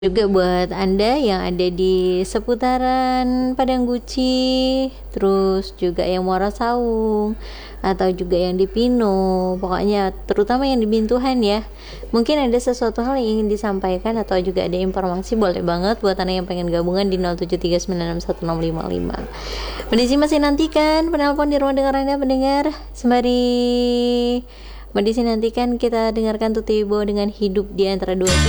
Juga buat Anda yang ada di seputaran Padang Guci, terus juga yang Muara Saung, atau juga yang di Pino, pokoknya terutama yang di Bintuhan ya. Mungkin ada sesuatu hal yang ingin disampaikan atau juga ada informasi, boleh banget buat Anda yang pengen gabungan di 0739616555. Medisi masih nantikan penelpon di ruang dengar Anda pendengar. Sembari Medisi nantikan kita dengarkan Tuti Ibo dengan Hidup di Antara Dua Kita.